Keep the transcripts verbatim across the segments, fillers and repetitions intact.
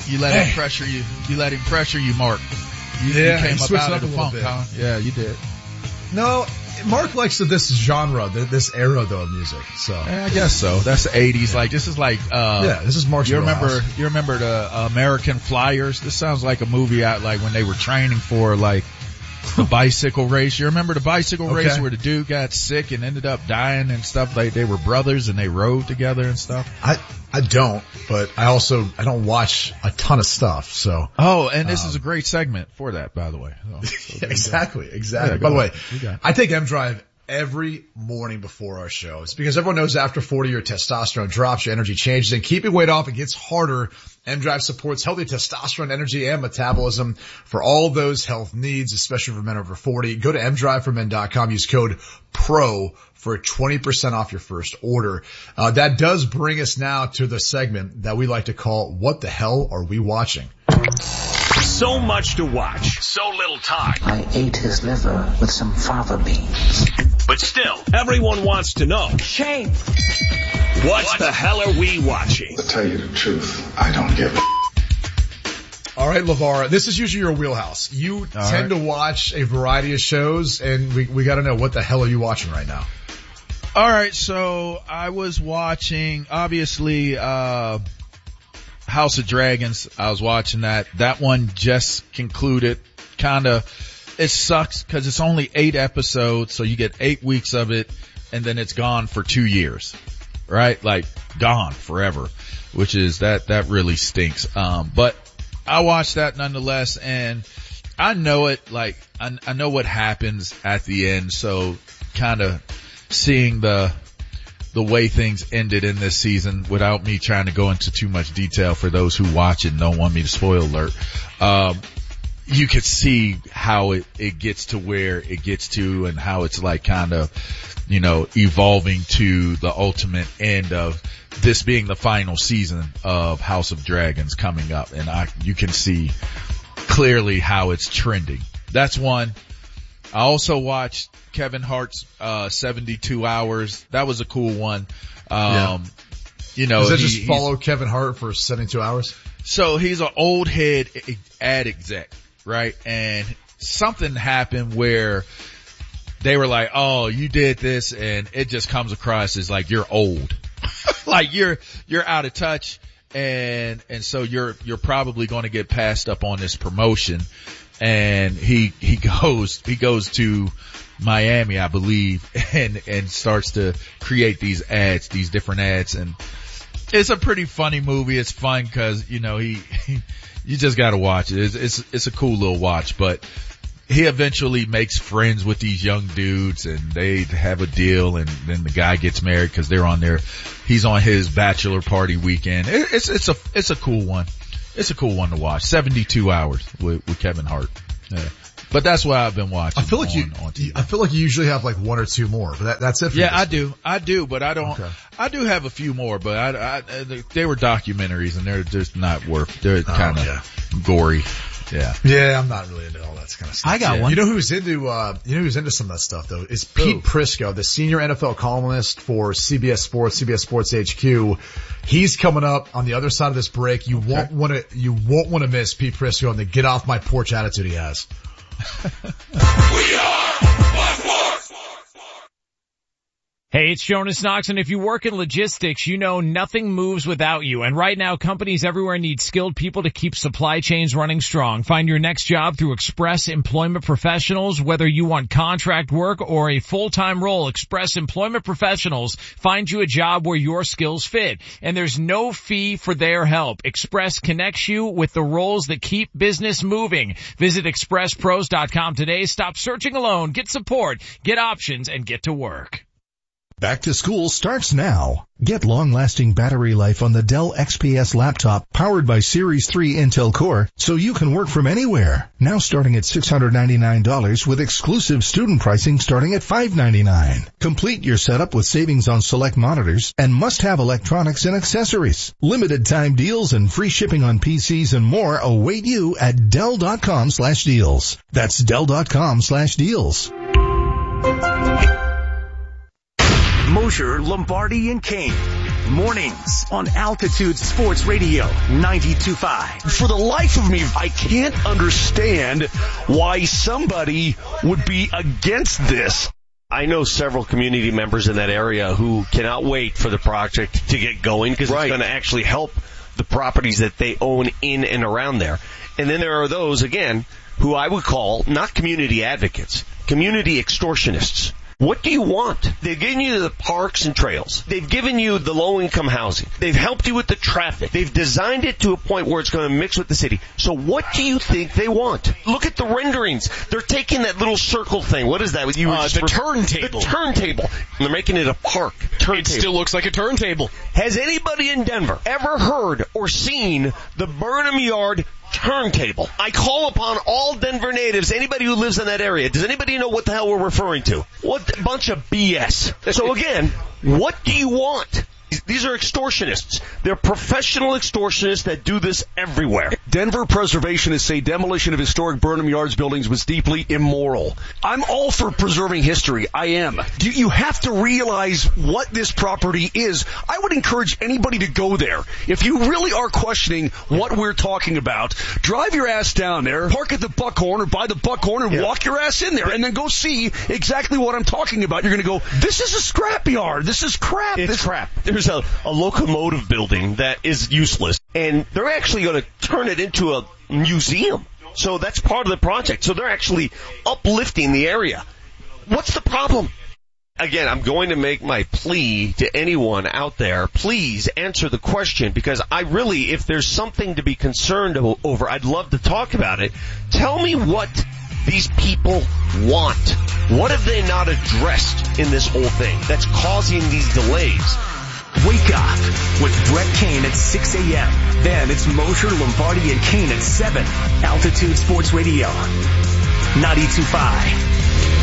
You let him pressure you. You let him pressure you, Mark. You, yeah, you came up out up of the funk, huh? Yeah, you did. No, Mark likes this genre, this era though of music. So yeah, I guess so. That's the eighties. Like this is like uh yeah, this is Mark's. You remember? House. You remember the American Flyers? This sounds like a movie out like when they were training for like the bicycle race. You remember the bicycle okay. race where the dude got sick and ended up dying and stuff? Like they were brothers and they rode together and stuff. I I don't, but I also I don't watch a ton of stuff. So oh, and this um, is a great segment for that, by the way. So, so exactly, exactly. Yeah, by the way, okay. I take M Drive every morning before our shows because everyone knows after forty your testosterone drops, your energy changes, and keeping weight off, it gets harder. M Drive supports healthy testosterone, energy, and metabolism for all those health needs, especially for men over forty. Go to m drive for men dot com. Use code PRO for twenty percent off your first order. Uh, that does bring us now to the segment that we like to call What the Hell Are We Watching? So much to watch, so little time. I ate his liver with some fava beans. But still, everyone wants to know. Shame. What, what the hell are we watching? To tell you the truth, I don't give a All right, LeVar, this is usually your wheelhouse. You All tend right. to watch a variety of shows, and we, we got to know what the hell are you watching right now? All right, so I was watching, obviously, uh, House of Dragons. I was watching that. That one just concluded. Kind of, it sucks because it's only eight episodes, so you get eight weeks of it, and then it's gone for two years. Right? Like, gone forever, which is, that, that really stinks. Um, but I watched that nonetheless, and I know it, like, I, I know what happens at the end, so kind of seeing the, the way things ended in this season without me trying to go into too much detail for those who watch it and don't want me to spoil alert. Um, you could see how it, it gets to where it gets to and how it's like kind of, you know, evolving to the ultimate end of this being the final season of House of Dragons coming up. And I, you can see clearly how it's trending. That's one. I also watched Kevin Hart's, uh, seventy-two hours. That was a cool one. Um, yeah. you know, does that he, just follow Kevin Hart for seventy-two hours? So he's an old head ad exec, right? And something happened where they were like, oh, you did this, and it just comes across as like you're old. Like you're, you're out of touch, and, and so you're, you're probably going to get passed up on this promotion. And he, he goes, he goes to Miami, I believe, and, and starts to create these ads, these different ads. And it's a pretty funny movie. It's fun because, you know, he, he you just got to watch it. It's, it's, it's a cool little watch, but he eventually makes friends with these young dudes and they have a deal, and then the guy gets married because they're on their, he's on his bachelor party weekend. It, it's, it's a, it's a cool one. It's a cool one to watch. seventy-two hours with, with Kevin Hart. Yeah. But that's what I've been watching. I feel like on, you, on T V. I feel like you usually have like one or two more, but that, that's it for Yeah, you. I do. I do, but I don't, okay. I do have a few more, but I, I, they were documentaries and they're just not worth, they're kind of oh, yeah. gory. Yeah. Yeah, I'm not really into all that kind of stuff. I got yeah. one. You know who's into, uh, you know who's into some of that stuff though? Is Pete Ooh. Prisco, the senior N F L columnist for C B S Sports, C B S Sports H Q. He's coming up on the other side of this break. You okay. won't want to, you won't want to miss Pete Prisco and the get off my porch attitude he has. We are Black Force. Hey, it's Jonas Knox, and if you work in logistics, you know nothing moves without you. And right now, companies everywhere need skilled people to keep supply chains running strong. Find your next job through Express Employment Professionals. Whether you want contract work or a full-time role, Express Employment Professionals find you a job where your skills fit. And there's no fee for their help. Express connects you with the roles that keep business moving. Visit express pros dot com today. Stop searching alone. Get support, get options, and get to work. Back to school starts now. Get long-lasting battery life on the Dell X P S laptop powered by Series three Intel Core so you can work from anywhere. Now starting at six hundred ninety-nine dollars with exclusive student pricing starting at five hundred ninety-nine dollars. Complete your setup with savings on select monitors and must-have electronics and accessories. Limited time deals and free shipping on P Cs and more await you at Dell dot com slash deals. That's Dell dot com slash deals. Mosher, Lombardi, and Kane. Mornings on Altitude Sports Radio ninety-two point five. For the life of me, I can't understand why somebody would be against this. I know several community members in that area who cannot wait for the project to get going because right. It's going to actually help the properties that they own in and around there. And then there are those, again, who I would call not community advocates, community extortionists. What do you want? They've given you the parks and trails. They've given you the low-income housing. They've helped you with the traffic. They've designed it to a point where it's going to mix with the city. So what do you think they want? Look at the renderings. They're taking that little circle thing. What is that? You uh, the re- turntable. The turntable. And they're making it a park. Turntable. It still looks like a turntable. Has anybody in Denver ever heard or seen the Burnham Yard turntable? I call upon all Denver natives, anybody who lives in that area. Does anybody know what the hell we're referring to? What a bunch of B S. So again, what do you want? These are extortionists. They're professional extortionists that do this everywhere. Denver preservationists say demolition of historic Burnham Yards buildings was deeply immoral. I'm all for preserving history. I am. You, you have to realize what this property is. I would encourage anybody to go there. If you really are questioning what we're talking about, drive your ass down there, park at the Buckhorn or by the Buckhorn and yeah. walk your ass in there and then go see exactly what I'm talking about. You're going to go, this is a scrapyard. This is crap. It's this crap. There's a, a locomotive building that is useless, and they're actually going to turn it into a museum. So that's part of the project. So they're actually uplifting the area. What's the problem? Again, I'm going to make my plea to anyone out there. Please answer the question, because I really, if there's something to be concerned over, I'd love to talk about it. Tell me what these people want. What have they not addressed in this whole thing that's causing these delays? Wake up with Brett Kane at six a.m. Then it's Mosher, Lombardi, and Kane at seven. Altitude Sports Radio ninety-two point five.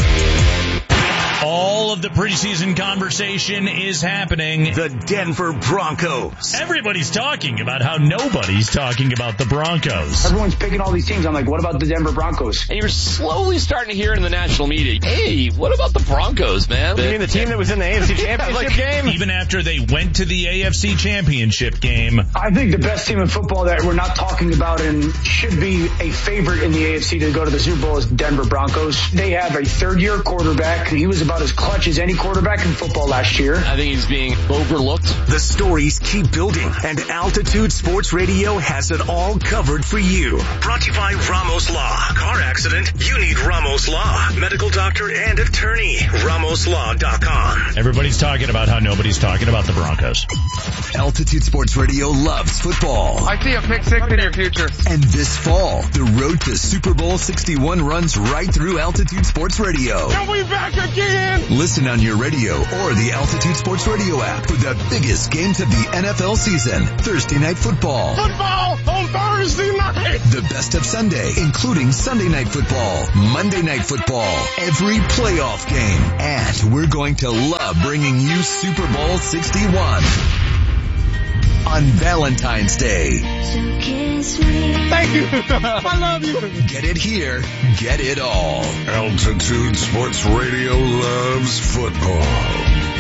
All of the preseason conversation is happening. The Denver Broncos. Everybody's talking about how nobody's talking about the Broncos. Everyone's picking all these teams. I'm like, what about the Denver Broncos? And you're slowly starting to hear in the national media, hey, what about the Broncos, man? You mean the team that was in the A F C Championship like, game? Even after they went to the A F C Championship game. I think the best team in football that we're not talking about and should be a favorite in the A F C to go to the Super Bowl is Denver Broncos. They have a third-year quarterback. He was about as clutch as any quarterback in football last year. I think he's being overlooked. The stories keep building, and Altitude Sports Radio has it all covered for you. Brought to you by Ramos Law. Car accident? You need Ramos Law. Medical doctor and attorney. Ramos Law dot com. Everybody's talking about how nobody's talking about the Broncos. Altitude Sports Radio loves football. I see a pick six in your future. And this fall, the road to Super Bowl sixty-one runs right through Altitude Sports Radio. Are we back again? Listen on your radio or the Altitude Sports Radio app for the biggest games of the N F L season. Thursday Night Football. Football on Thursday night. The best of Sunday, including Sunday Night Football, Monday Night Football, every playoff game. And we're going to love bringing you Super Bowl sixty-one on Valentine's Day. Thank you. I love you. Get it here. Get it all. Altitude Sports Radio loves football.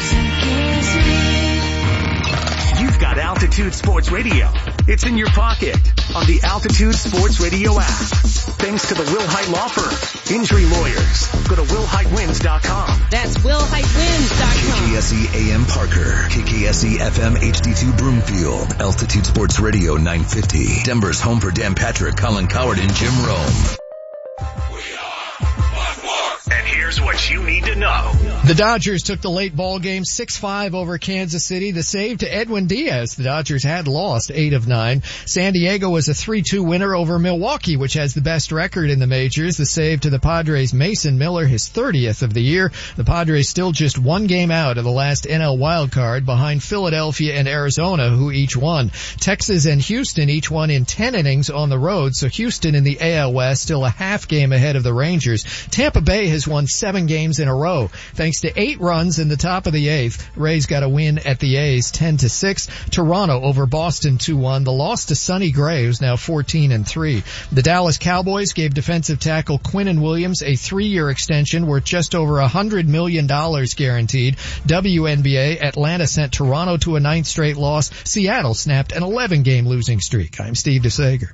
You've got Altitude Sports Radio. It's in your pocket on the Altitude Sports Radio app. Thanks to the Will Height Law Firm. Injury lawyers. Go to will height wins dot com. That's will height wins dot com. K K S E A M Parker. K K S E F M H D two Broomfield. Altitude Sports Radio nine fifty. Denver's home for Dan Patrick, Colin Coward, and Jim Rome. And here's what you need to know. The Dodgers took the late ball game six five over Kansas City. The save to Edwin Diaz. The Dodgers had lost eight of nine. San Diego was a three two winner over Milwaukee, which has the best record in the majors. The save to the Padres' Mason Miller, his thirtieth of the year. The Padres still just one game out of the last N L wildcard behind Philadelphia and Arizona, who each won. Texas and Houston each won in ten innings on the road, so Houston in the A L West still a half game ahead of the Rangers. Tampa Bay has won seven games in a row. Thanks to eight runs in the top of the eighth, Rays got a win at the A's ten to six. Toronto over Boston two one. The loss to Sonny Gray, who's now fourteen and three. The Dallas Cowboys gave defensive tackle Quinnen Williams a three-year extension worth just over one hundred million dollars guaranteed. W N B A, Atlanta sent Toronto to a ninth straight loss. Seattle snapped an eleven-game losing streak. I'm Steve DeSager.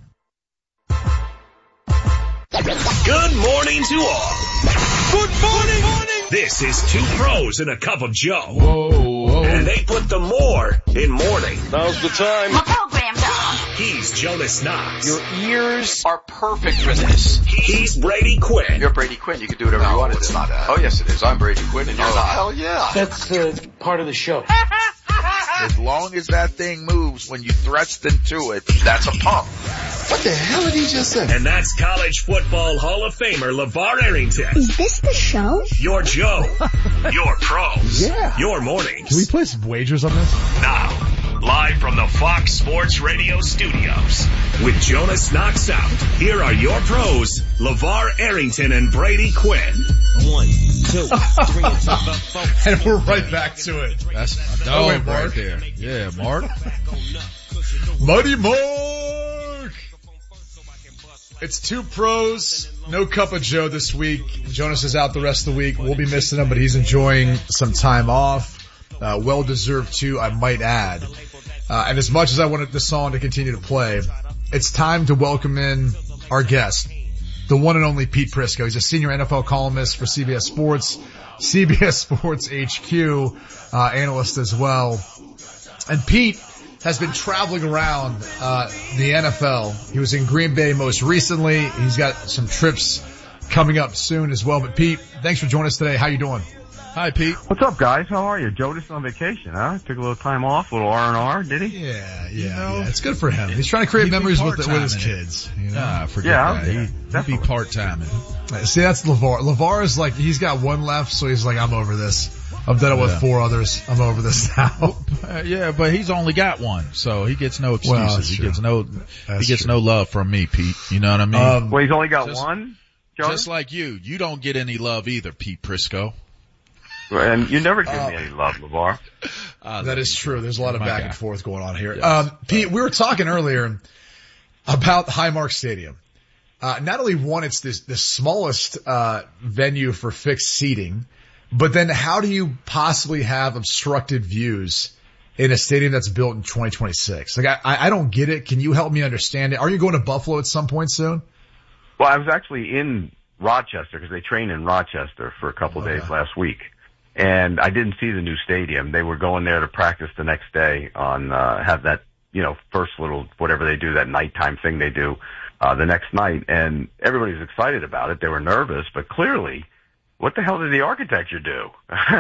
Good morning to all. Good morning. morning. This is Two Pros and a Cup of Joe. Whoa, whoa. And they put the more in morning. Now's the time. My program dog. He's Jonas Knox. Your ears are perfect for this. He's Brady Quinn. You're Brady Quinn. You can do whatever no, you want to do. It's not that. Oh, yes, it is. I'm Brady Quinn, and you're oh, not. Hell yeah. That's uh, part of the show. As long as that thing moves when you thrust into it, that's a pump. What the hell did he just say? And that's College Football Hall of Famer LeVar Arrington. Is this the show? Your Joe. Your pros. Yeah. Your mornings. Can we play some wagers on this? Now, live from the Fox Sports Radio studios, with Jonas Knox out, here are your pros, LeVar Arrington and Brady Quinn. One, two, three, four. And we're right back to it. That's my dog Oh, wait, right Mark. there. Yeah, Mark. Muddy Mark! It's Two Pros, no Cup of Joe this week. Jonas is out the rest of the week. We'll be missing him, but he's enjoying some time off. Uh, well-deserved too, I might add. Uh, and as much as I wanted the song to continue to play, it's time to welcome in our guest, the one and only Pete Prisco. He's a senior N F L columnist for C B S Sports, C B S Sports H Q, uh, analyst as well. And Pete has been traveling around, uh, the N F L. He was in Green Bay most recently. He's got some trips coming up soon as well. But Pete, thanks for joining us today. How you doing? Hi, Pete. What's up, guys? How are you? Jonas on vacation, huh? Took a little time off, a little R and R, did he? Yeah, yeah, You know, yeah. It's good for him. He's trying to create He'd be memories with, the, with part-time his in it. kids. You know? Nah, forget Yeah, that. I'll He'd, be- he'd be definitely. part-time. See, that's LeVar. LeVar is like, he's got one left, so he's like, I'm over this. I've done it with Yeah. four others. I'm over this now. Uh, yeah, but he's only got one, so he gets no excuses. Well, that's he true. gets no, That's he gets true. no love from me, Pete. You know what I mean? Um, Well, he's only got Just- one, Jonas? Just like you. You don't get any love either, Pete Prisco. And you never give Uh, me any love, LeVar. Uh, That is true. There's a lot of My back guy. and forth going on here. Yes. Um, Pete, we were talking earlier about Highmark Stadium. Uh, not only one, it's this, the smallest, uh, venue for fixed seating, but then how do you possibly have obstructed views in a stadium that's built in twenty twenty-six? Like, I, I don't get it. Can you help me understand it? Are you going to Buffalo at some point soon? Well, I was actually in Rochester because they trained in Rochester for a couple of Okay. days last week. And I didn't see the new stadium. They were going there to practice the next day on, uh, have that, you know, first little, whatever they do, that nighttime thing they do, uh, the next night. And everybody's excited about it. They were nervous, but clearly, what the hell did the architecture do?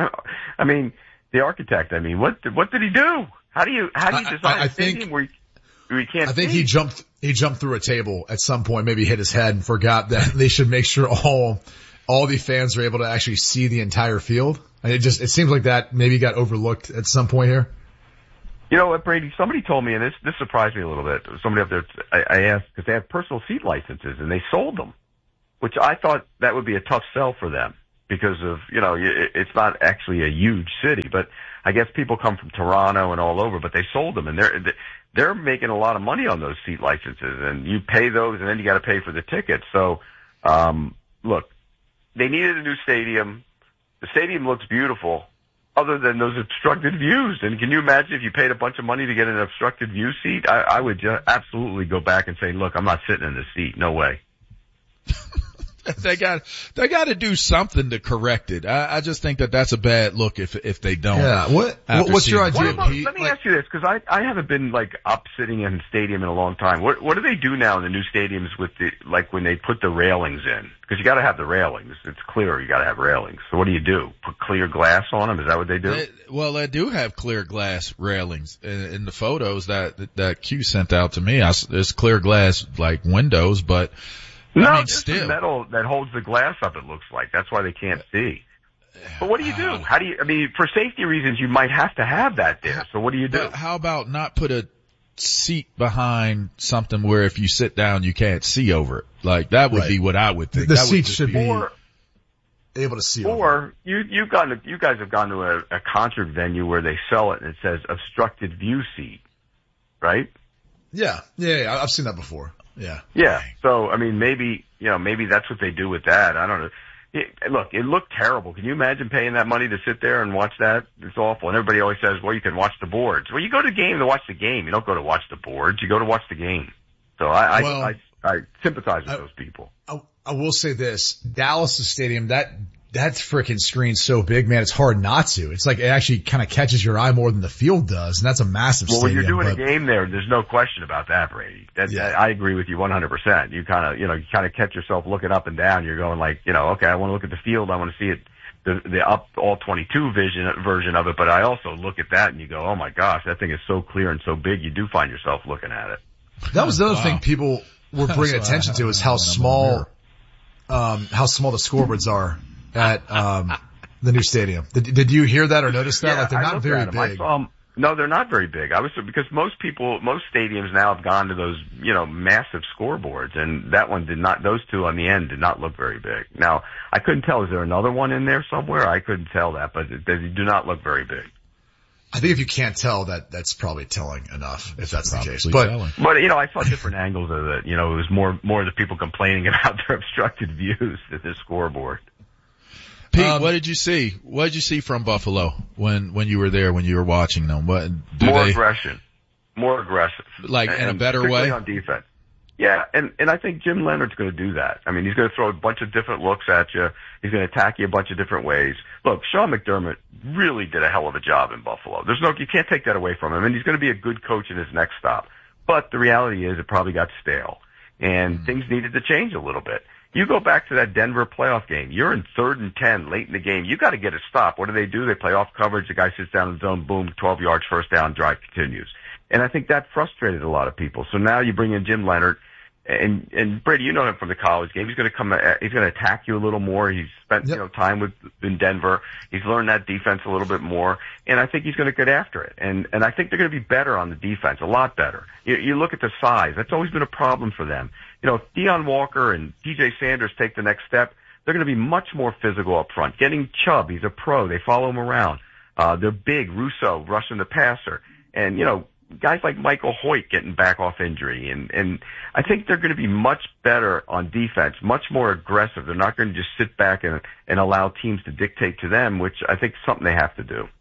I mean, the architect, I mean, what, what did he do? How do you, how do you I- design I- I a stadium think- where you, where you can't I think see? he jumped, he jumped through a table at some point, maybe hit his head and forgot that they should make sure all, all the fans are able to actually see the entire field. And it just, it seems like that maybe got overlooked at some point here. You know what, Brady? Somebody told me, and this this surprised me a little bit. Somebody up there, I, I asked because they have personal seat licenses, and they sold them, which I thought that would be a tough sell for them because of, you know, it, it's not actually a huge city, but I guess people come from Toronto and all over, but they sold them, and they're they're making a lot of money on those seat licenses, and you pay those, and then you got to pay for the tickets. So, um, look, they needed a new stadium. The stadium looks beautiful, other than those obstructed views. And can you imagine if you paid a bunch of money to get an obstructed view seat? I, I would just absolutely go back and say, look, I'm not sitting in this seat. No way. They got, they got to do something to correct it. I, I just think that that's a bad look if, if they don't. Yeah. What, after what's your seeing- idea, What about, Pete? let me Like- ask you this, because I, I haven't been like up sitting in a stadium in a long time. What what do they do now in the new stadiums with the, like when they put the railings in? Because you got to have the railings. It's clear you got to have railings. So what do you do? Put clear glass on them? Is that what they do? They, well, they do have clear glass railings in, in the photos that, that Q sent out to me. I s there's clear glass like windows, but No, I mean, just still. the metal that holds the glass up, it looks like. That's why they can't see. But what do you do? How do you, I mean, for safety reasons, you might have to have that there. So what do you do? But how about not put a seat behind something where if you sit down, you can't see over it? Like that would Right. be what I would think. The That would seat just should be, Or, able to see. Or over. you you've gone to, you guys have gone to a, a concert venue where they sell it and it says obstructed view seat, right? Yeah, yeah, yeah, I've seen that before. Yeah. Yeah. So I mean, maybe you know, maybe that's what they do with that. I don't know. It, look, it looked terrible. Can you imagine paying that money to sit there and watch that? It's awful. And everybody always says, well, you can watch the boards. Well, you go to the game to watch the game. You don't go to watch the boards. You go to watch the game. So I, well, I, I, I sympathize with I, those people. I, I will say this. Dallas Stadium, that, that freaking screen's so big, man, it's hard not to. It's like it actually kind of catches your eye more than the field does, and that's a massive well, stadium. Well, when you're doing but, a game there, there's no question about that, Brady. That, yeah. that, I agree with you one hundred percent. You kind of, you know, you kind of catch yourself looking up and down. You're going like, you know, okay, I want to look at the field. I want to see it, the, the up all twenty-two vision version of it. But I also look at that and you go, oh my gosh, that thing is so clear and so big. You do find yourself looking at it. That was the other wow. thing people were bringing so attention I, to is how small, um, how small the scoreboards are at, um, the new stadium. Did, did you hear that or notice that? Yeah, like they're not very big. I saw them. No, they're not very big. I was because most people, most stadiums now have gone to those, you know, massive scoreboards, and that one did not. Those two on the end did not look very big. Now, I couldn't tell. Is there another one in there somewhere? I couldn't tell that, but they do not look very big. I think if you can't tell, that that's probably telling enough. If that's probably the case, but telling. but you know, I saw different angles of it. You know, it was more more the people complaining about their obstructed views than the scoreboard. Pete, um, what did you see? What did you see from Buffalo when, when you were there, when you were watching them? What, do more they, aggression. More aggressive. Like and, in a better way? on defense. Yeah, and, and I think Jim Leonard's going to do that. I mean, he's going to throw a bunch of different looks at you. He's going to attack you a bunch of different ways. Look, Sean McDermott really did a hell of a job in Buffalo. There's no, you can't take that away from him, and he's going to be a good coach in his next stop. But the reality is it probably got stale, and mm. things needed to change a little bit. You go back to that Denver playoff game. You're in third and ten late in the game. You got to get a stop. What do they do? They play off coverage. The guy sits down in the zone. Boom, twelve yards, first down, drive continues. And I think that frustrated a lot of people. So now you bring in Jim Leonard, and and Brady, you know him from the college game. He's going to come. He's going to attack you a little more. He's spent yep. you know time with in Denver. He's learned that defense a little bit more, and I think he's going to get after it. And and I think they're going to be better on the defense, a lot better. You, you look at the size. That's always been a problem for them. You know, if Deion Walker and D J Sanders take the next step, they're going to be much more physical up front. Getting Chubb, he's a pro. They follow him around. Uh, they're big. Russo rushing the passer, and you know. Guys like Michael Hoyt getting back off injury, and and I think they're going to be much better on defense, much more aggressive. They're not going to just sit back and and allow teams to dictate to them, which I think is something they have to do.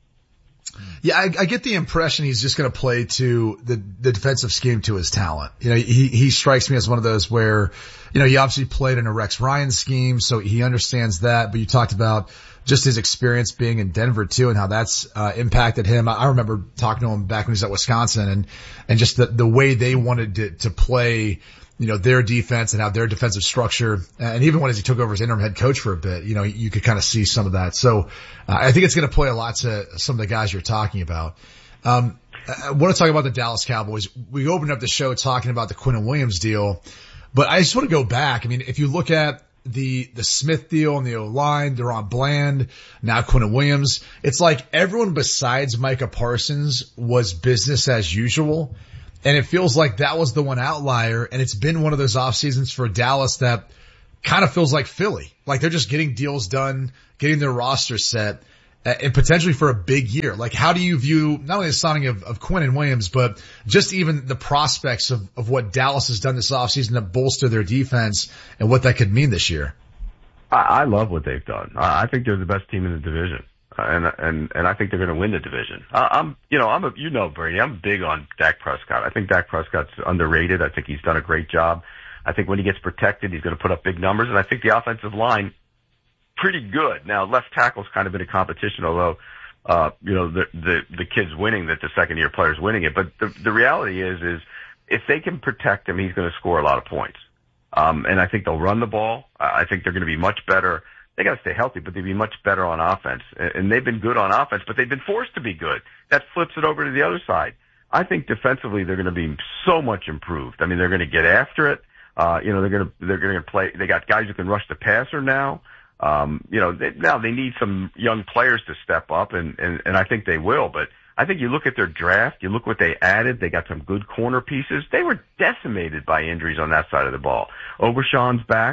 Yeah, I, I get the impression he's just going to play to the the defensive scheme to his talent. You know, he he strikes me as one of those where, you know, he obviously played in a Rex Ryan scheme, so he understands that. But you talked about just his experience being in Denver too, and how that's uh, impacted him. I, I remember talking to him back when he was at Wisconsin, and and just the the way they wanted to, to play, you know, their defense and how their defensive structure, and even when he took over as interim head coach for a bit, you know, you could kind of see some of that. So uh, I think it's going to play a lot to some of the guys you're talking about. Um, I want to talk about the Dallas Cowboys. We opened up the show talking about the Quinnen Williams deal, but I just want to go back. I mean, if you look at the the Smith deal and the O-line, Deron Bland, now Quinnen Williams, it's like everyone besides Micah Parsons was business as usual. And it feels like that was the one outlier, and it's been one of those off seasons for Dallas that kind of feels like Philly. Like they're just getting deals done, getting their roster set, and potentially for a big year. Like how do you view not only the signing of, of Quinnen Williams, but just even the prospects of, of what Dallas has done this offseason to bolster their defense and what that could mean this year? I, I love what they've done. I, I think they're the best team in the division. And, and, and I think they're going to win the division. I, I'm, you know, I'm a, you know, Brady, I'm big on Dak Prescott. I think Dak Prescott's underrated. I think he's done a great job. I think when he gets protected, he's going to put up big numbers. And I think the offensive line, pretty good. Now, left tackle's kind of been a competition, although, uh, you know, the, the, the kid's winning, that the second year player's winning it. But the, the reality is, is if they can protect him, he's going to score a lot of points. Um, and I think they'll run the ball. I think they're going to be much better. They got to stay healthy, but they'd be much better on offense. And they've been good on offense, but they've been forced to be good. That flips it over to the other side. I think defensively they're going to be so much improved. I mean, they're going to get after it. Uh, you know, they're going to, they're going to play. They got guys who can rush the passer now. Um, you know, they, now they need some young players to step up, and, and, and I think they will. But I think you look at their draft, you look what they added. They got some good corner pieces. They were decimated by injuries on that side of the ball. Obershawn's back.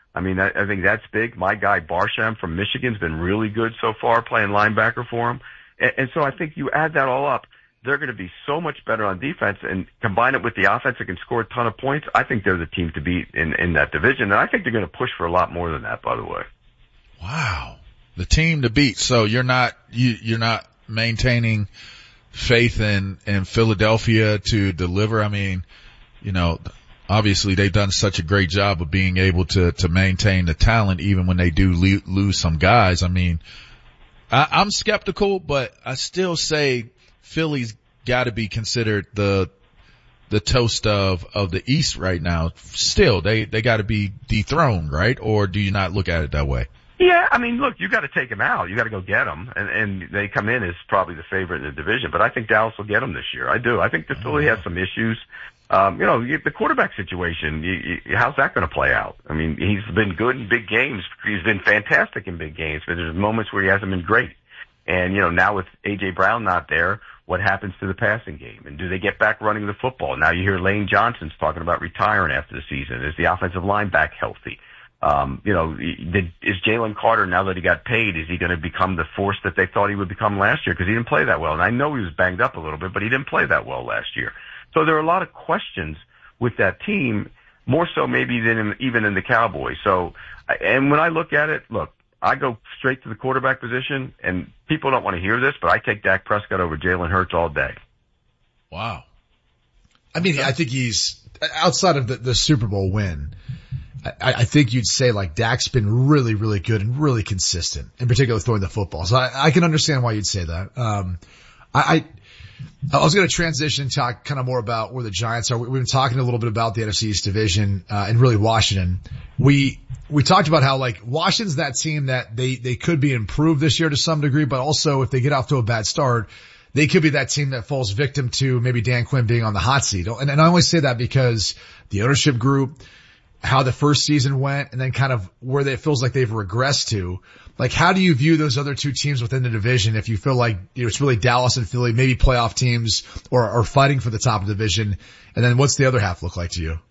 I mean, I, I think that's big. My guy Barsham from Michigan's been really good so far playing linebacker for him. And, and so I think you add that all up, they're going to be so much better on defense, and combine it with the offense that can score a ton of points. I think they're the team to beat in, in that division, and I think they're going to push for a lot more than that, by the way. Wow. The team to beat. So you're not, you, you're not maintaining faith in, in Philadelphia to deliver. I mean, you know, obviously they've done such a great job of being able to, to maintain the talent even when they do le- lose some guys. I mean, I, I'm skeptical, but I still say Philly's got to be considered the the toast of of the East right now. Still, they they got to be dethroned, right? Or do you not look at it that way? Yeah, I mean, look, you got to take them out. You got to go get them, and and they come in as probably the favorite in the division. But I think Dallas will get them this year. I do. I think that Philly has some issues. Um, you know, the quarterback situation. You, you, how's that going to play out? I mean, he's been good in big games. He's been fantastic in big games, but there's moments where he hasn't been great. And you know, now with A J Brown not there, what happens to the passing game? And do they get back running the football? Now you hear Lane Johnson's talking about retiring after the season. Is the offensive line back healthy? Um, you know, did, is Jalen Carter, now that he got paid, is he going to become the force that they thought he would become last year? Because he didn't play that well. And I know he was banged up a little bit, but he didn't play that well last year. So there are a lot of questions with that team, more so maybe than in, even in the Cowboys. So, and when I look at it, look, I go straight to the quarterback position, and people don't want to hear this, but I take Dak Prescott over Jalen Hurts all day. Wow. I mean, I think he's, outside of the, the Super Bowl win, I, I think you'd say like Dak's been really, really good and really consistent, in particular throwing the football. So I, I can understand why you'd say that. Um, I, I, I was going to transition and talk kind of more about where the Giants are. We, we've been talking a little bit about the N F C East division, uh, and really Washington. We, we talked about how like Washington's that team that they, they could be improved this year to some degree, but also if they get off to a bad start, they could be that team that falls victim to maybe Dan Quinn being on the hot seat. And, and I only say that because the ownership group, how the first season went, and then kind of where they, it feels like they've regressed to. Like, how do you view those other two teams within the division if you feel like, you know, it's really Dallas and Philly, maybe playoff teams or are fighting for the top of the division? And then what's the other half look like to you?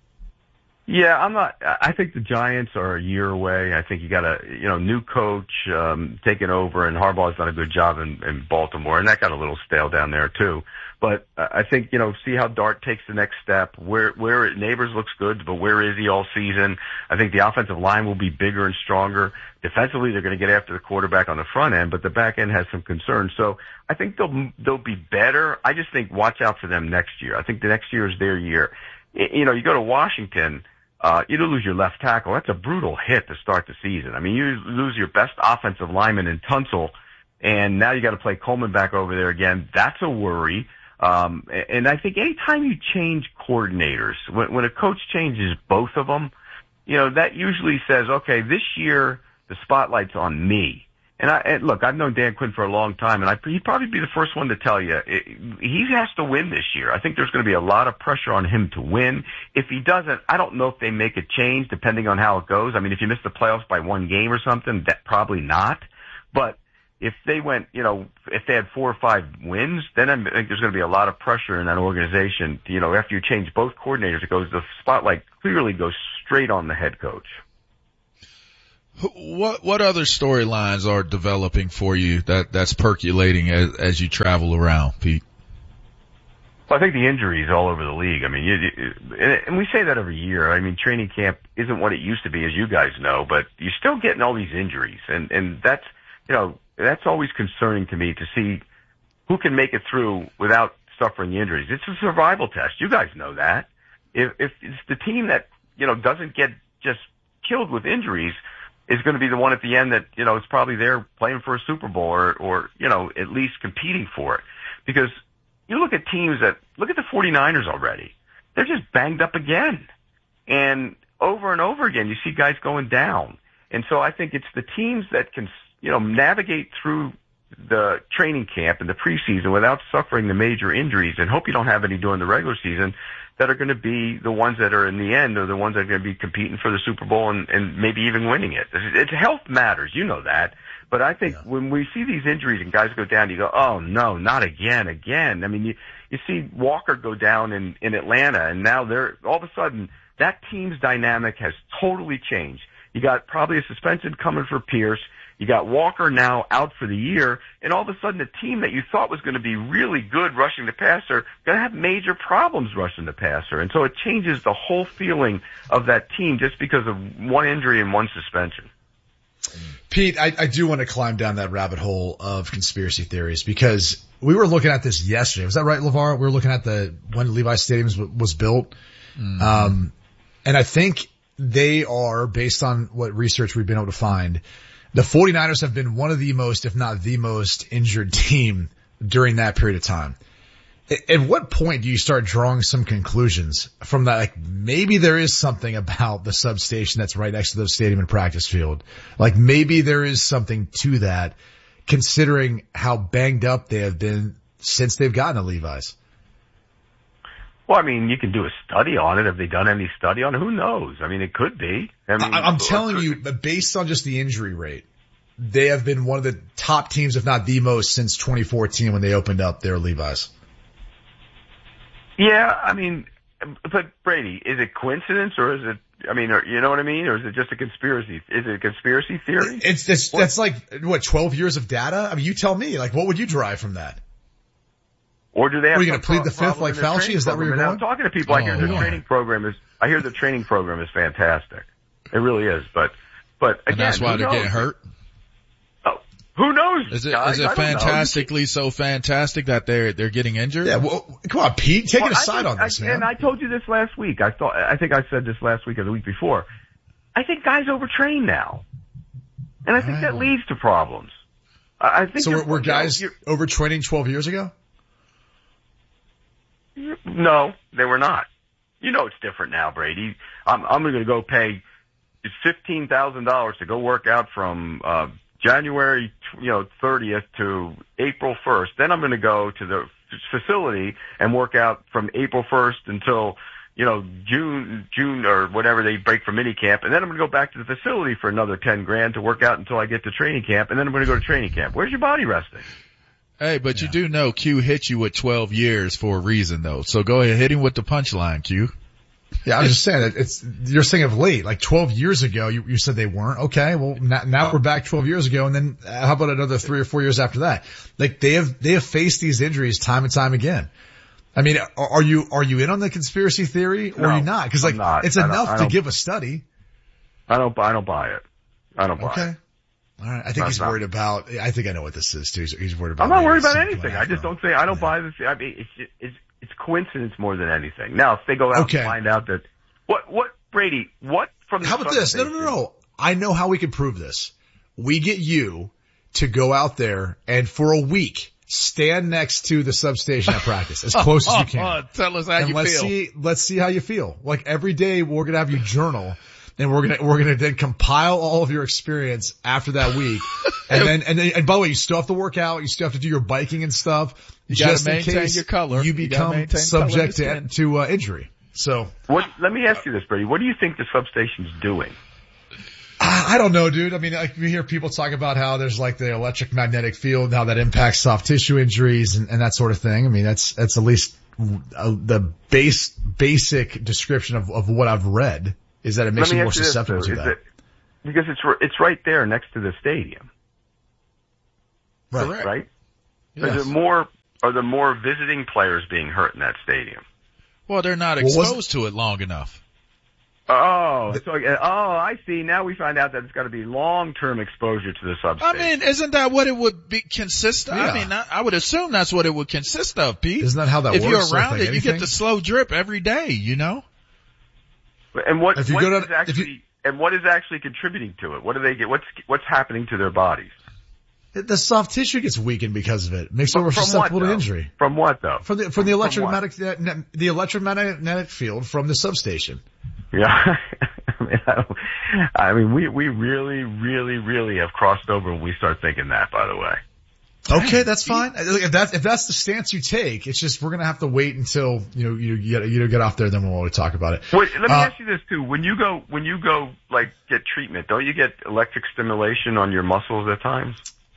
Yeah, I'm not, I think the Giants are a year away. I think you got a, you know, new coach, um, taking over, and Harbaugh's done a good job in, in Baltimore, and that got a little stale down there too. But I think, you know, see how Dart takes the next step. Where, where Neighbors looks good, but where is he all season? I think the offensive line will be bigger and stronger. Defensively, they're going to get after the quarterback on the front end, but the back end has some concerns. So I think they'll, they'll be better. I just think watch out for them next year. I think the next year is their year. You know, you go to Washington, uh, you lose your left tackle. That's a brutal hit to start the season. I mean, you lose your best offensive lineman in Tunsil, and now you got to play Coleman back over there again. That's a worry. Um, and I think anytime you change coordinators, when, when a coach changes both of them, you know, that usually says, okay, this year the spotlight's on me. And I, and look, I've known Dan Quinn for a long time, and I, he'd probably be the first one to tell you it, he has to win this year. I think there's going to be a lot of pressure on him to win. If he doesn't, I don't know if they make a change depending on how it goes. I mean, if you miss the playoffs by one game or something, that probably not. But if they went, you know, if they had four or five wins, then I think there's going to be a lot of pressure in that organization. You know, after you change both coordinators, it goes, the spotlight clearly goes straight on the head coach. What what other storylines are developing for you that that's percolating as as you travel around, Pete? Well, I think the injuries all over the league. I mean, you, you, and we say that every year. I mean, training camp isn't what it used to be, as you guys know, but you're still getting all these injuries, and and that's, you know, that's always concerning to me to see who can make it through without suffering the injuries. It's a survival test. You guys know that. If if it's the team that, you know, doesn't get just killed with injuries is going to be the one at the end that, you know, is probably there playing for a Super Bowl or, or, you know, at least competing for it. Because you look at teams that, look at the 49ers already. They're just banged up again. And over and over again, you see guys going down. And so I think it's the teams that can, you know, navigate through the training camp and the preseason without suffering the major injuries, and hope you don't have any during the regular season, that are going to be the ones that are in the end are the ones that are going to be competing for the Super Bowl and, and maybe even winning it. It's, health matters, you know that. But I think yeah. when we see these injuries and guys go down, you go, oh no, not again, again. I mean, you, you see Walker go down in, in Atlanta, and now they're, all of a sudden, that team's dynamic has totally changed. You got probably a suspension coming for Pierce. You got Walker now out for the year, and all of a sudden a team that you thought was going to be really good rushing the passer going to have major problems rushing the passer. And so it changes the whole feeling of that team just because of one injury and one suspension. Pete, I, I do want to climb down that rabbit hole of conspiracy theories because we were looking at this yesterday. Was that right, LeVar? We were looking at the when Levi Stadium was, was built. Mm-hmm. Um, and I think they are, based on what research we've been able to find, the 49ers have been one of the most, if not the most, injured team during that period of time. At what point do you start drawing some conclusions from that? Like maybe there is something about the substation that's right next to the stadium and practice field. Like maybe there is something to that, considering how banged up they have been since they've gotten to Levi's. Well, I mean, you can do a study on it. Have they done any study on it? Who knows? I mean, it could be. I mean, I, I'm telling you, based on just the injury rate, they have been one of the top teams, if not the most, since twenty fourteen when they opened up their Levi's. Yeah, I mean, but Brady, is it coincidence or is it, I mean, or, you know what I mean? Or is it just a conspiracy? Is it a conspiracy theory? It's, it's that's like, what, twelve years of data? I mean, you tell me, like, what would you derive from that? Or do they have Are you going to plead the fifth like Fauci? Is that where you're going? I'm talking to people. I hear oh, their Lord. training program is, I hear the training program is fantastic. It really is. But, but again, and that's why they're knows? getting hurt. Oh, who knows? Is it, guys? is it fantastically so fantastic that they're, they're getting injured? Yeah, well, come on, Pete, take well, it aside think, on this, I, man. And I told you this last week. I thought, I think I said this last week or the week before. I think guys overtrain now. And I think wow. that leads to problems. I, I think. So were, were guys you're, overtraining twelve years ago? No, they were not. You know it's different now, Brady. I'm, I'm going to go pay fifteen thousand dollars to go work out from, uh, January, you know, thirtieth to April first. Then I'm going to go to the facility and work out from April first until, you know, June, June or whatever they break for minicamp. And then I'm going to go back to the facility for another ten grand to work out until I get to training camp. And then I'm going to go to training camp. Where's your body resting? Hey, but yeah. you do know Q hit you with twelve years for a reason though. So go ahead, hit him with the punchline, Q. Yeah, I was just saying, it's, you're saying of late, like twelve years ago, you, you said they weren't. Okay, well, now, now we're back twelve years ago, and then how about another three or four years after that? Like, they have, they have faced these injuries time and time again. I mean, are, are you, are you in on the conspiracy theory, or no, are you not? Cause like, not. it's enough to give a study. I don't, I don't buy it. I don't buy okay. it. All right. I think Not he's not. worried about, I think I know what this is too. He's, he's worried about. I'm not worried about something anything. I just from. don't say, I don't yeah. buy this. I mean, it's, it's, it's coincidence more than anything. Now, if they go out okay. and find out that, what, what, Brady, what from the How about this? No, no, no, no. I know how we can prove this. We get you to go out there and for a week stand next to the substation at practice as close as you can. Tell us how and you let's feel. see, let's see how you feel. Like every day we're going to have you journal and we're going to, we're going to then compile all of your experience after that week. And then, and then, and by the way, you still have to work out. You still have to do your biking and stuff. You just gotta in maintain case your color. you You gotta become maintain subject color to, of the to uh, injury. So what, let me ask you this, Brady. What do you think the substation's doing? I don't know, dude. I mean, like, we hear people talk about how there's like the electric magnetic field, how that impacts soft tissue injuries and, and that sort of thing. I mean, that's, that's at least uh, the base, basic description of, of what I've read is that it makes you more susceptible to that. It, because it's, it's right there next to the stadium. Right. Correct. Right? Yes. Is it more, are there more visiting players being hurt in that stadium? Well, they're not Well, exposed to it long enough. Oh, so, oh, I see. Now we find out that it's got to be long-term exposure to the substation. I mean, isn't that what it would be consist of? Yeah. I mean, I, I would assume that's what it would consist of, Pete. Isn't that how that if works? If you're around like it, you anything? get the slow drip every day, you know? And what, If you what go is to- if actually, you- and what is actually contributing to it? What do they get? What's, what's happening to their bodies? The soft tissue gets weakened because of it. It makes it From, more from susceptible what, to though? injury. From what, though? From the, from the From electromagnetic, uh, the electromagnetic field from the substation. Yeah. I mean, I, don't, I mean, we, we really, really, really have crossed over when we start thinking that, by the way. Okay, that's fine. If that's, if that's the stance you take, it's just we're going to have to wait until, you know, you get, you get off there, then we'll want to talk about it. Wait, let me uh, ask you this too. When you go, when you go, like, get treatment, don't you get electric stimulation on your muscles at times?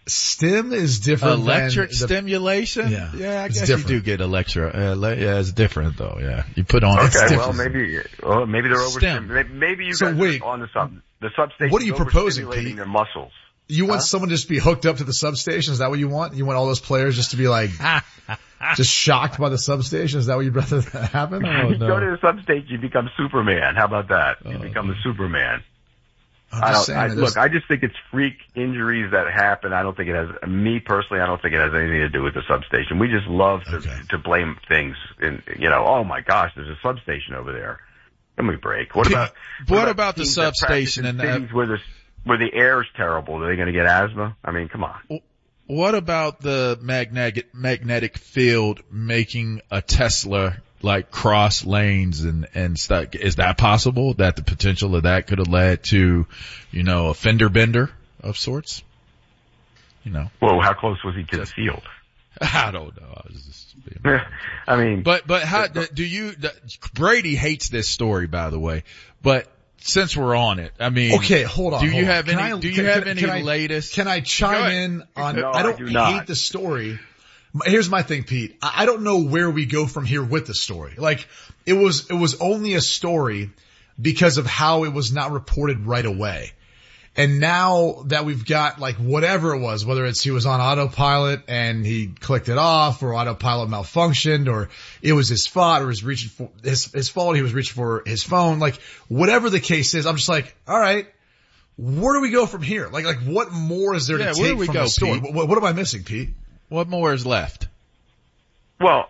Stim is different. Electric than the, stimulation? Yeah. Yeah, I it's guess different. you do get electric. Uh, le- yeah, it's different though. Yeah. You put on. Okay, well, maybe, well, maybe they're over, Stim. maybe you So guys wait. are on the sub, the substation. What are you proposing, overstimulating Pete? their muscles. You want Huh? someone to just be hooked up to the substation? Is that what you want? You want all those players just to be like, just shocked by the substation? Is that what you'd rather happen? Oh, You no. go to the substation, you become Superman. How about that? You Oh, become the Superman. I'm I just don't, saying I, that look, there's- I just think it's freak injuries that happen. I don't think it has, me personally, I don't think it has anything to do with the substation. We just love to, Okay. to blame things in, you know, oh my gosh, there's a substation over there. Let me break. What about, What about the teams that practice substation in and, uh, cities where the, where the air is terrible? Are they going to get asthma? I mean, come on. What about the magnetic magnetic field making a Tesla like cross lanes and and stuff? Is that possible? That the potential of that could have led to, you know, a fender bender of sorts? You know. Well, how close was he to the field? I don't know. I was just being I mean, But but how do you? Brady hates this story, by the way. But since we're on it, I mean, Okay, hold on. Do you hold on. have Can any? I- do you can- have can- any can I- latest? Can I Go chime ahead. in on, No, I don't I do hate not. the story. Here's my thing, Pete. I I don't know where we go from here with the story. Like, it was, it was only a story because of how it was not reported right away. And now that we've got like whatever it was, whether it's he was on autopilot and he clicked it off, or autopilot malfunctioned, or it was his fault, or was reaching for his, his fault, he was reaching for his phone, like whatever the case is, I'm just like, all right, where do we go from here? Like, like what more is there Yeah, to where take do we from go, the story? Pete? What, what am I missing, Pete? What more is left? Well,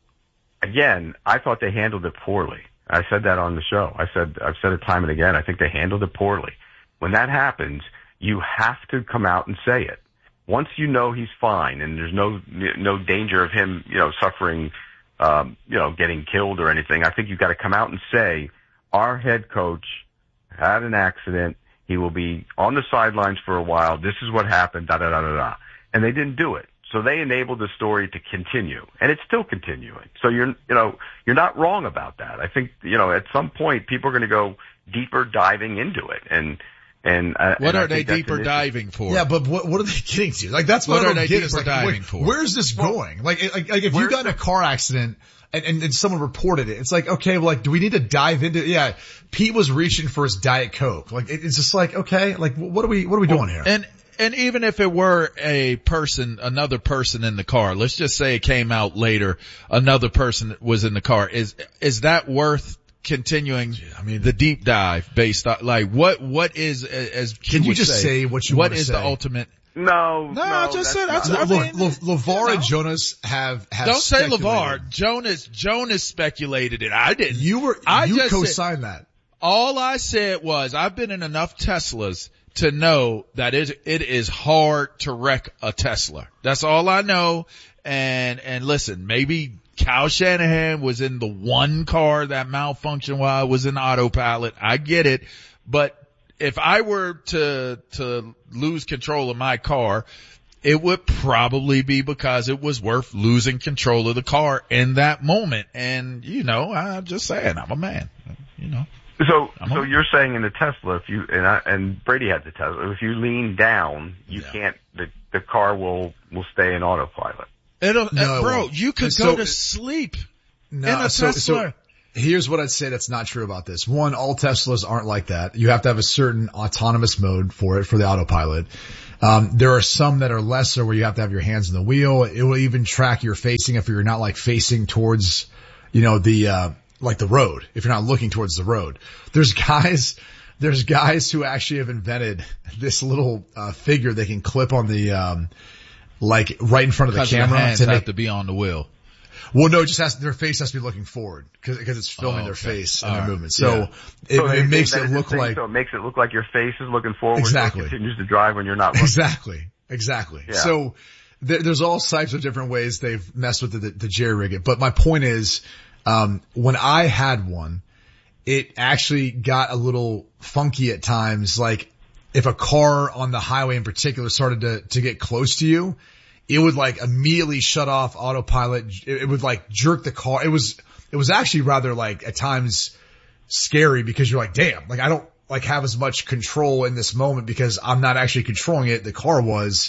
again, I thought they handled it poorly. I said that on the show. I said, I've said it time and again. I think they handled it poorly. When that happens, you have to come out and say it. Once you know he's fine and there's no, no danger of him, you know, suffering, um, you know, getting killed or anything, I think you've got to come out and say, our head coach had an accident. He will be on the sidelines for a while. This is what happened, da da da da da. And they didn't do it. So they enabled the story to continue, and it's still continuing. So you're, you know, you're not wrong about that. I think, you know, at some point people are going to go deeper diving into it, and and uh, What and I are they think that's deeper an issue. diving for? Yeah, but what, what are they getting to? Like, that's what, What I are don't they get is deeper like, diving wait, for? where's this going? Like, like, like if you Where's got in a car accident and, and, and someone reported it, it's like, okay, well, like, do we need to dive into, yeah, Pete was reaching for his Diet Coke. Like, it, it's just like, okay, like, what are we, what are we doing here? And and even if it were a person, another person in the car, let's just say it came out later, another person was in the car. Is is that worth continuing? I mean, the deep dive based on like what what is as Q Can you would just say what you what wanna is say? the ultimate? No, No, no, I just said that's I, not- I Le, mean, Le, LeVar you know. and Jonas have, have Don't say speculated. LeVar. Jonas Jonas speculated it. I didn't. You were, I you just said- co-signed that. All I said was I've been in enough Teslas to know that it, it is hard to wreck a Tesla. That's all I know. And, and listen, maybe Kyle Shanahan was in the one car that malfunctioned while I was in autopilot. I get it. But if I were to, to lose control of my car, it would probably be because it was worth losing control of the car in that moment. And, you know, I'm just saying, I'm a man, you know. So, I'm so a- you're saying in the Tesla, if you and, I, and Brady had the Tesla, if you lean down, you Yeah. can't. The the car will will stay in autopilot. It'll, No, uh, it bro, won't. you could And go so- to sleep No, in a so, Tesla. so here's what I'd say that's not true about this. One, all Teslas aren't like that. You have to have a certain autonomous mode for it, for the autopilot. Um, there are some that are lesser where you have to have your hands on the wheel. It will even track your facing if you're not like facing towards, you know, the, uh, like the road, if you're not looking towards the road. There's guys, there's guys who actually have invented this little, uh, figure they can clip on the, um, like right in front of the Because camera. the hands to have make- to be on the wheel. Well, no, it just has, their face has to be looking forward because, because it's filming Oh, their okay. face All and their right. movement. So Yeah. it, So they- it makes they it invented look this thing, like, So it makes it look like your face is looking forward. Exactly. So it continues to drive when you're not looking. exactly, exactly. Yeah. So there, there's all types of different ways they've messed with the, the, the jerry rig it. But my point is, um, when I had one, it actually got a little funky at times. Like if a car on the highway in particular started to, to get close to you, it would like immediately shut off autopilot. It, it would like jerk the car. It was, it was actually rather like at times scary because you're like, damn, like I don't like have as much control in this moment because I'm not actually controlling it. The car was.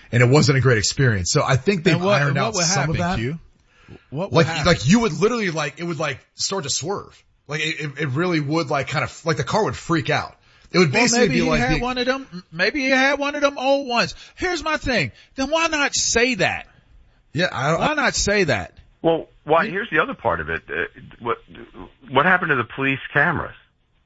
and it wasn't a great experience. So I think they've what, ironed what out would some happen, of that. Q? What would like, happen? like you would literally like, it would like start to swerve. Like it, it really would like kind of, like the car would freak out. It would basically well, maybe be he like had the, one of them. Maybe he had one of them old ones. Here's my thing. Then why not say that? Yeah, I don't, why not say that? Well, why? Here's the other part of it. Uh, what what happened to the police cameras?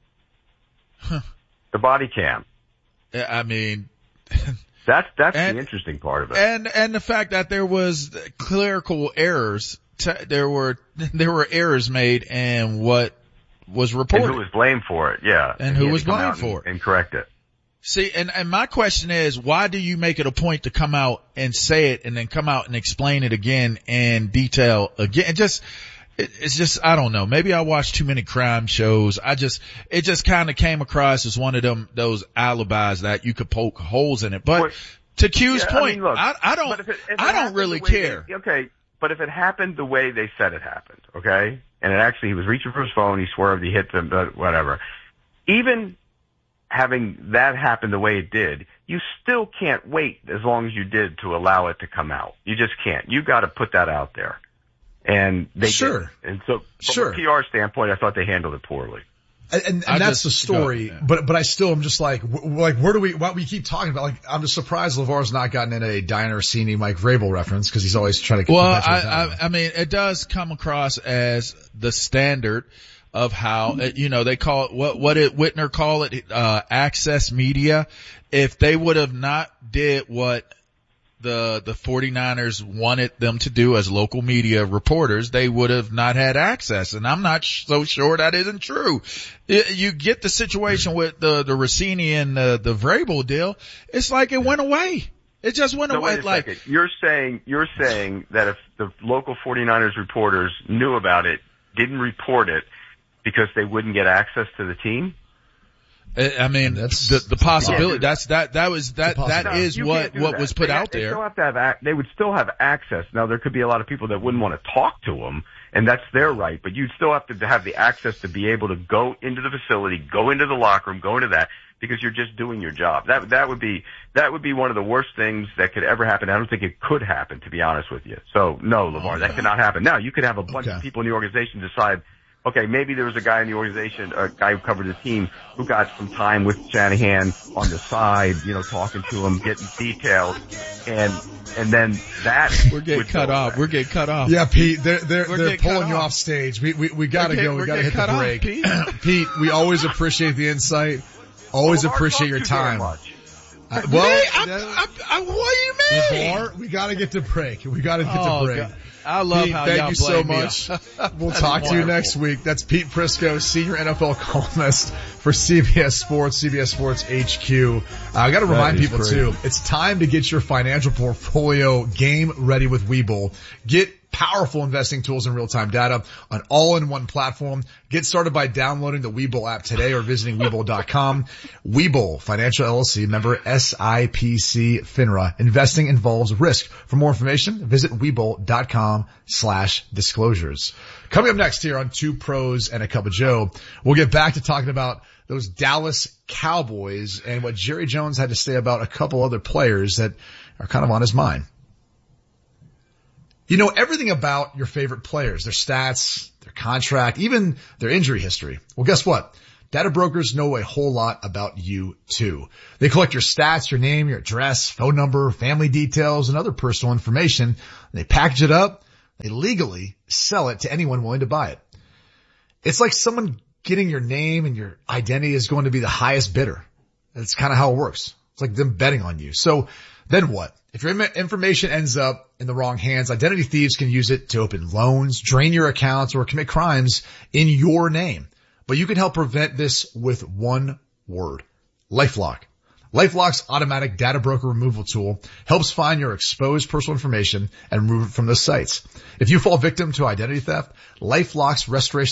Huh. The body cam. I mean, that's that's and, the interesting part of it. And and the fact that there was clerical errors. T- there were there were errors made, and what was reported. And who was blamed for it, yeah. And, and who was blamed for and, it. And correct it. See, and, and my question is, why do you make it a point to come out and say it and then come out and explain it again and detail again? It just, it, it's just, I don't know. Maybe I watch too many crime shows. I just, it just kind of came across as one of them, those alibis that you could poke holes in it. But well, to Q's yeah, point, I, mean, look, I, I don't, if it, if I don't really care. They, okay. But if it happened the way they said it happened, okay? And it actually, he was reaching for his phone, he swerved, he hit them, whatever. Even having that happen the way it did, you still can't wait as long as you did to allow it to come out. You just can't. You got to put that out there. And they sure. did. And so, from sure. a P R standpoint, I thought they handled it poorly. And, and, and that's the story, go, yeah. but, but I still am just like, w- like, where do we, what we keep talking about? Like, I'm just surprised LeVar's not gotten in a Diana Orsini, Mike Vrabel reference, cause he's always trying to. Well, I, I, I mean, it does come across as the standard of how, you know, they call it, what, what did Whitner call it? Uh, access media. If they would have not did what the, the 49ers wanted them to do as local media reporters, they would have not had access. And I'm not sh- so sure that isn't true. It, you get the situation with the, the Rossini and the, the Vrabel deal. It's like it went away. It just went so away. Wait a like, second. You're saying, you're saying that if the local 49ers reporters knew about it, didn't report it because they wouldn't get access to the team? I mean, that's the, the possibility. That's, that, that was, that, that no, is what, what that. was put they out have, there. They still have to have, ac- they would still have access. Now, there could be a lot of people that wouldn't want to talk to them, and that's their right, but you'd still have to have the access to be able to go into the facility, go into the locker room, go into that, because you're just doing your job. That, that would be, that would be one of the worst things that could ever happen. I don't think it could happen, to be honest with you. So, no, LeVar, oh, that could not happen. Now, you could have a bunch okay. of people in the organization decide, okay, maybe there was a guy in the organization, a guy who covered the team, who got some time with Shanahan on the side, you know, talking to him, getting details, and and then that we're getting cut off. We're getting cut off. Yeah, Pete, they're they're they're pulling you off stage. We we we gotta getting, go. We gotta hit the break. Off, Pete. Pete, we always appreciate the insight. Always well, appreciate your time. Uh, well, hey, I'm, I'm, I'm, what do you mean? LeVar, we gotta get to break. We gotta get oh, to break. God. I love Pete, how thank y'all you so blame much. Me. We'll talk to you next week. That's Pete Prisco, senior N F L columnist for C B S Sports, C B S Sports H Q. Uh, I got to remind people great. too, it's time to get your financial portfolio game ready with Webull. Get powerful investing tools and real-time data on all-in-one platform. Get started by downloading the Webull app today or visiting Webull dot com. Webull, Financial L L C, member S I P C FINRA. Investing involves risk. For more information, visit Webull dot com slash disclosures. Coming up next here on Two Pros and a Cup of Joe, we'll get back to talking about those Dallas Cowboys and what Jerry Jones had to say about a couple other players that are kind of on his mind. You know everything about your favorite players, their stats, their contract, even their injury history. Well, guess what? Data brokers know a whole lot about you too. They collect your stats, your name, your address, phone number, family details, and other personal information. They package it up. They legally sell it to anyone willing to buy it. It's like someone getting your name and your identity is going to be the highest bidder. That's kind of how it works. It's like them betting on you. So then what? If your information ends up in the wrong hands, identity thieves can use it to open loans, drain your accounts, or commit crimes in your name. But you can help prevent this with one word: LifeLock. LifeLock's automatic data broker removal tool helps find your exposed personal information and remove it from those sites. If you fall victim to identity theft, LifeLock's restoration